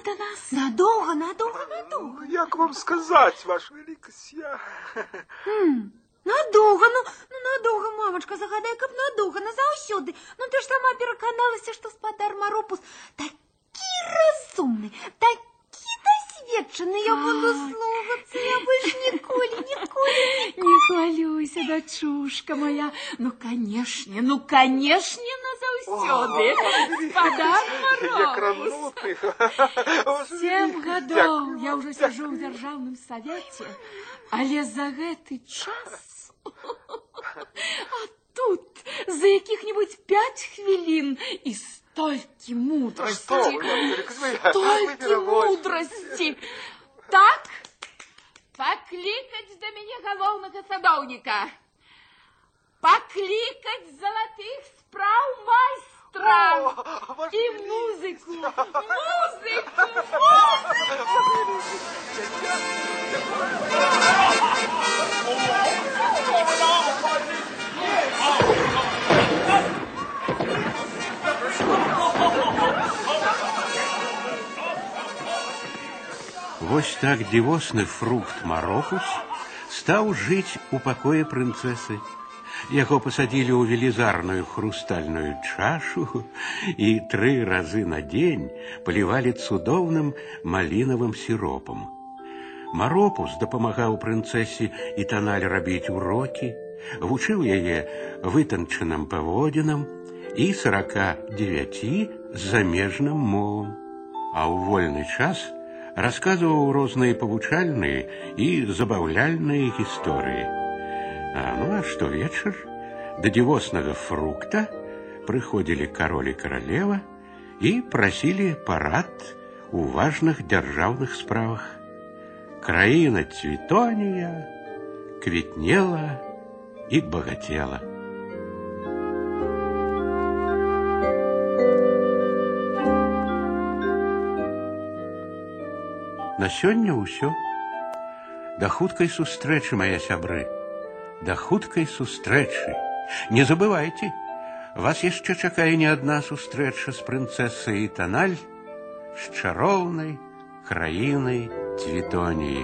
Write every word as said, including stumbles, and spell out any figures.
до нас? Надолго, надолго, надолго. Як вам сказать, ваша великость, я... Хм, надолго, ну, ну надолго, мамочка, загадай, каб надолго, назаўсёды. Ну ты ж сама пераканалася, што спадар Маропус такі разумны, такі досведчаны, я буду слухацца, я больш ніколі, ніколі, Не хвалюйся, дочушка моя. Ну, конечно, ну, конечно, назаўсёды. Спадар Як Маропус. ранутых. Семь годов я уже сижу в державном совете, але за гэты час... А тут за якіх-нибудь пять хвилин и столькі мудрости. Столькі мудрости. Так, покликать до меня галоўнага садоўніка. Покликать золотых спраў майстра. И музыку, музыку, Вось так дзівосны фрукт Маропус стаў жыць у пакоі прынцэсы. Яго пасадзілі ў велізарную хрустальную чашу і тры разы на дзень палівалі цудоўным малінавым сіропам. Маропус дапамагаў прынцэсе і Таналь рабіць урокі, вучыў яе вытанчаным паводзінам і сорока девяти замежным мовам. А ў вольны час расказваў розныя павучальныя і забаўляльныя гісторыі. А ну а штовечар да дзівоснага фрукта прыходзілі кароль і каралева і прасілі парад у важных дзяржаўных справах. Краіна Цвітонія квітнела і багацела. На сёння ўсё. Да хуткай сустрэчы, мае сябры. Да хуткай сустрэчы. Не забывайце, вас яшчэ чакае не адна сустрэча з прынцэсай Таналь з чароўнай краінай Цвітоніі.